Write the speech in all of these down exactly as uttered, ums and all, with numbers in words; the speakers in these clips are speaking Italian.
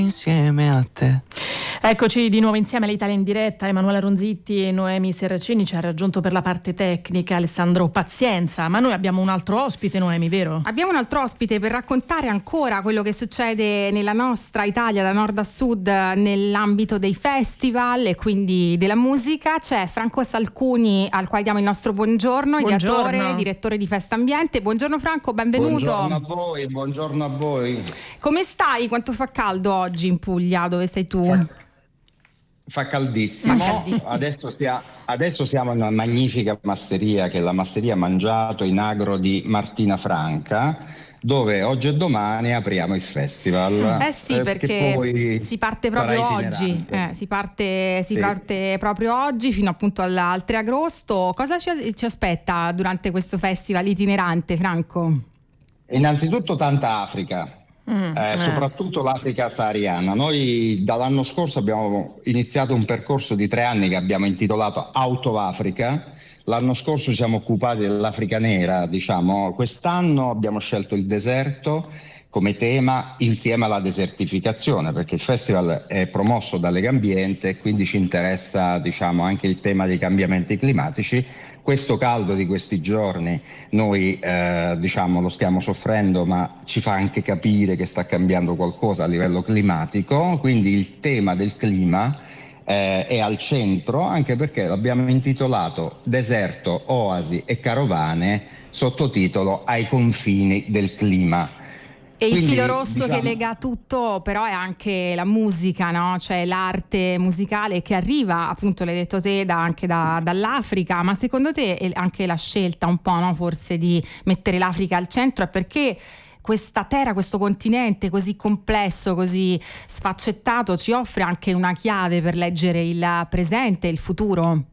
insieme a te. Eccoci di nuovo insieme all'Italia in diretta. Emanuela Ronzitti e Noemi Serracini ci ha raggiunto per la parte tecnica Alessandro Pazienza, ma noi abbiamo un altro ospite, Noemi, vero? Abbiamo un altro ospite per raccontare ancora quello che succede nella nostra Italia da nord a sud nell'ambito dei festival e quindi della musica. C'è Franco Salcuni, al quale diamo il nostro buongiorno, Buongiorno. ideatore, direttore di Festa Ambiente. Buongiorno Franco, benvenuto. Buongiorno a voi, buongiorno a voi. Come stai? Quanto fa caldo oggi in Puglia? Dove stai tu? Fa, fa caldissimo. Fa caldissimo. Adesso, sia, adesso siamo in una magnifica masseria che è la Masseria Mangiato in Agro di Martina Franca, dove oggi e domani apriamo il festival. Eh sì, eh, perché poi si parte proprio oggi, eh, si, parte, si Sì. parte proprio oggi fino appunto al, al tre agosto. Cosa ci, ci aspetta durante questo festival itinerante, Franco? Innanzitutto tanta Africa. Mm, Eh, eh. soprattutto l'Africa sahariana. Noi dall'anno scorso abbiamo iniziato un percorso di tre anni che abbiamo intitolato Out of Africa. L'anno scorso ci siamo occupati dell'Africa nera, diciamo. Quest'anno abbiamo scelto il deserto come tema insieme alla desertificazione, perché il festival è promosso da Legambiente e quindi ci interessa, diciamo, anche il tema dei cambiamenti climatici. Questo caldo di questi giorni noi eh, diciamo lo stiamo soffrendo, ma ci fa anche capire che sta cambiando qualcosa a livello climatico, quindi il tema del clima eh, è al centro, anche perché l'abbiamo intitolato Deserto, Oasi e Carovane, sottotitolo Ai confini del clima. E il Quindi, filo rosso diciamo, che lega tutto però è anche la musica, no? Cioè l'arte musicale che arriva, appunto l'hai detto te, da, anche da, dall'Africa, ma secondo te è anche la scelta un po', no? Forse di mettere l'Africa al centro è perché questa terra, questo continente così complesso, così sfaccettato ci offre anche una chiave per leggere il presente e il futuro?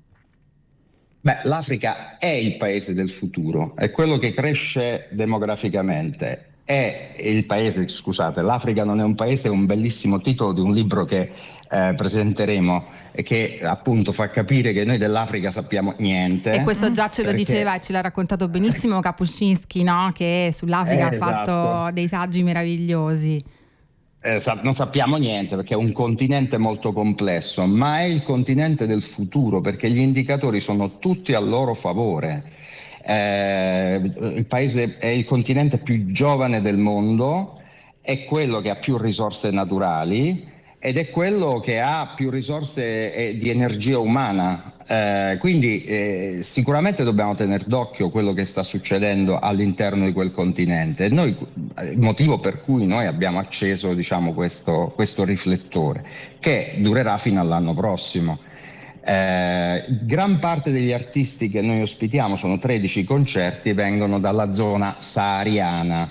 Beh, l'Africa è il paese del futuro, è quello che cresce demograficamente. È il paese, scusate, l'Africa non è un paese, è un bellissimo titolo di un libro che eh, presenteremo e che appunto fa capire che noi dell'Africa sappiamo niente. E questo già ce lo perché... diceva e ce l'ha raccontato benissimo Kapuscinski, no? Che sull'Africa Eh, ha fatto esatto. dei saggi meravigliosi. Eh, sa- non sappiamo niente perché è un continente molto complesso, ma è il continente del futuro perché gli indicatori sono tutti a loro favore. Eh, il paese è il continente più giovane del mondo, è quello che ha più risorse naturali ed è quello che ha più risorse eh, di energia umana. Eh, quindi eh, sicuramente dobbiamo tenere d'occhio quello che sta succedendo all'interno di quel continente. E noi, il motivo per cui noi abbiamo acceso, diciamo, questo, questo riflettore, che durerà fino all'anno prossimo. Eh, gran parte degli artisti che noi ospitiamo, sono tredici concerti, vengono dalla zona sahariana.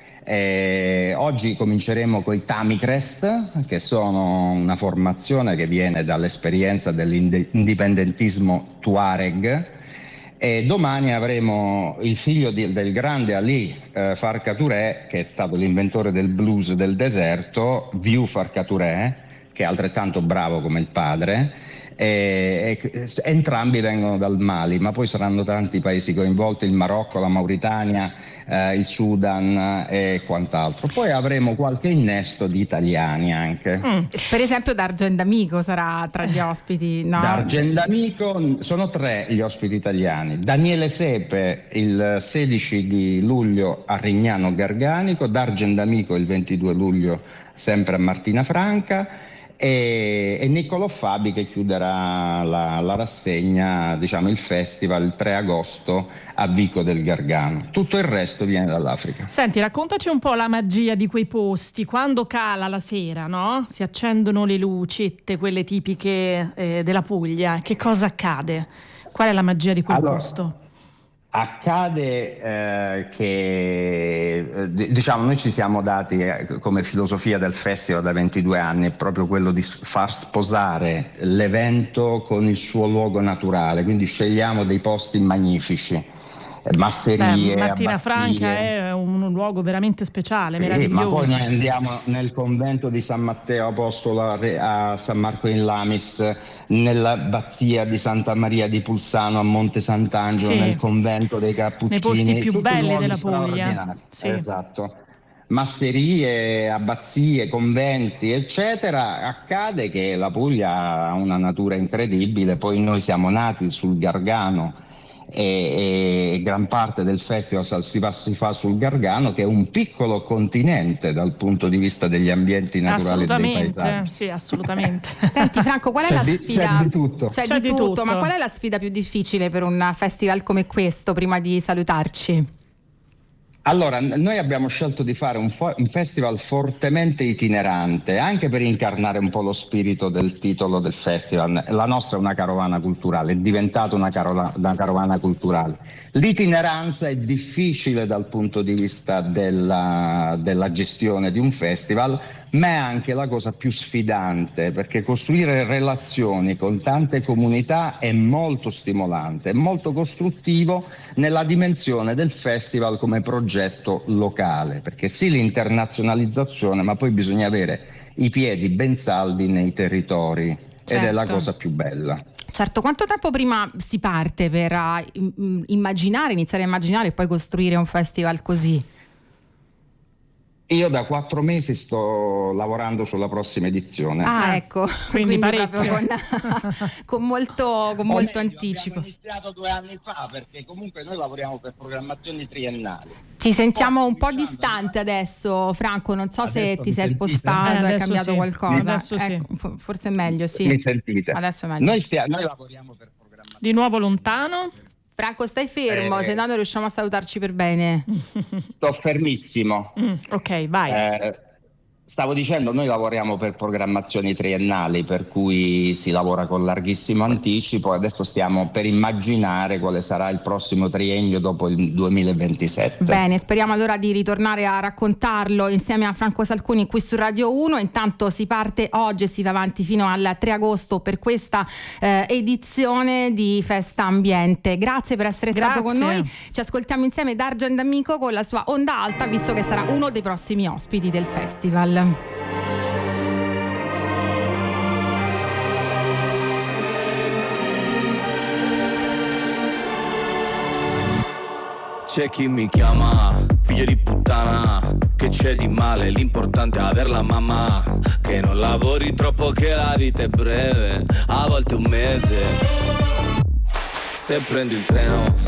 Eh, oggi cominceremo con i Tamicrest, che sono una formazione che viene dall'esperienza dell'indipendentismo Tuareg, e domani avremo il figlio di, del grande Ali eh, Farka Touré, che è stato l'inventore del blues del deserto, Vieux Farka Touré, che è altrettanto bravo come il padre. E, e, entrambi vengono dal Mali, ma poi saranno tanti i paesi coinvolti, il Marocco, la Mauritania, eh, il Sudan e quant'altro. Poi avremo qualche innesto di italiani anche. Mm. Per esempio D'Argent D'Amico sarà tra gli ospiti, no? D'Argent D'Amico, sono tre gli ospiti italiani. Daniele Sepe il sedici di luglio a Rignano Garganico, D'Argent D'Amico il ventidue luglio sempre a Martina Franca, e, e Niccolò Fabi che chiuderà la, la rassegna, diciamo il festival, il tre agosto a Vico del Gargano. Tutto il resto viene dall'Africa. Senti, raccontaci un po' la magia di quei posti, quando cala la sera, no? Si accendono le lucette, quelle tipiche eh, della Puglia, che cosa accade? Qual è la magia di quel allora, posto? Accade eh, che eh, diciamo noi ci siamo dati eh, come filosofia del festival da ventidue anni, è proprio quello di far sposare l'evento con il suo luogo naturale, quindi scegliamo dei posti magnifici, masserie, Beh, Martina abbazie. Franca è un, un luogo veramente speciale, Sì, meraviglioso. ma poi noi andiamo nel convento di San Matteo Apostolo a, Re- a San Marco in Lamis, nell'abbazia di Santa Maria di Pulsano a Monte Sant'Angelo, Sì. nel convento dei Cappuccini, Nei posti più tutti belli luoghi della Puglia. straordinari. Sì. Esatto. masserie, abbazie, conventi, eccetera, accade che la Puglia ha una natura incredibile. Poi noi siamo nati sul Gargano e, e gran parte del festival si fa, si fa sul Gargano, che è un piccolo continente dal punto di vista degli ambienti naturali e dei paesaggi. Sì, assolutamente. Senti Franco, qual è c'è la di, sfida? C'è di tutto. C'è, c'è di, di tutto, tutto, ma qual è la sfida più difficile per un festival come questo, prima di salutarci? Allora, noi abbiamo scelto di fare un, fo- un festival fortemente itinerante, anche per incarnare un po' lo spirito del titolo del festival. La nostra è una carovana culturale, è diventata una, carola- una carovana culturale. L'itineranza è difficile dal punto di vista della, della gestione di un festival, ma è anche la cosa più sfidante, perché costruire relazioni con tante comunità è molto stimolante, è molto costruttivo nella dimensione del festival come progetto locale, perché sì l'internazionalizzazione, ma poi bisogna avere i piedi ben saldi nei territori, certo. Ed è la cosa più bella. Certo, quanto tempo prima si parte per uh, immaginare, iniziare a immaginare e poi costruire un festival così? Io da quattro mesi sto lavorando sulla prossima edizione. Ah, ecco, quindi, quindi proprio con, con molto, con molto meglio, anticipo. Abbiamo iniziato due anni fa, perché comunque noi lavoriamo per programmazioni triennali. Ti sentiamo un po' distante adesso, Franco, non so adesso se ti sei sentite? spostato, eh, hai cambiato sì. qualcosa. Adesso sì. Ecco, forse è meglio, sì. Mi sentite? Adesso è meglio. Noi, stia- noi lavoriamo per programmazioni. Di nuovo lontano? Franco, stai fermo, eh, se no non riusciamo a salutarci per bene. Sto fermissimo. Mm, ok, vai. Eh, stavo dicendo, noi lavoriamo per programmazioni triennali, per cui si lavora con larghissimo anticipo. Adesso stiamo per immaginare quale sarà il prossimo triennio dopo il duemilaventisette. Bene, speriamo allora di ritornare a raccontarlo insieme a Franco Salcuni qui su Radio uno. Intanto si parte oggi e si va avanti fino al tre agosto per questa eh, edizione di Festa Ambiente. Grazie per essere Grazie. stato con noi. Ci ascoltiamo insieme D'Argent Amico con la sua Onda Alta, visto che sarà uno dei prossimi ospiti del festival. C'è chi mi chiama figlio di puttana, che c'è di male, l'importante è aver la mamma, che non lavori troppo, che la vita è breve, a volte un mese. Se prendi il treno